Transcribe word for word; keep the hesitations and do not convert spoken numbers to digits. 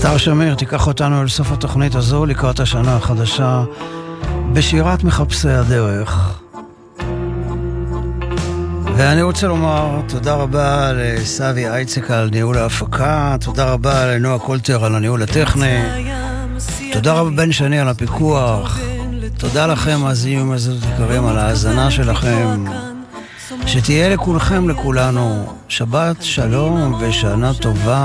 סטאר שמיר תיקח אותנו אל סוף התוכנית הזו לקראת השנה החדשה בשירת מחפשי הדרך. ואני רוצה לומר תודה רבה לסבי אייצק על ניהול ההפקה, תודה רבה לנועה קולטר על הניהול הטכני, תודה רבה בן שני על הפיקוח, תודה לכם מאזינים יקרים על ההאזנה שלכם, שתהיה לכולכם לכולנו שבת שלום ושנה טובה.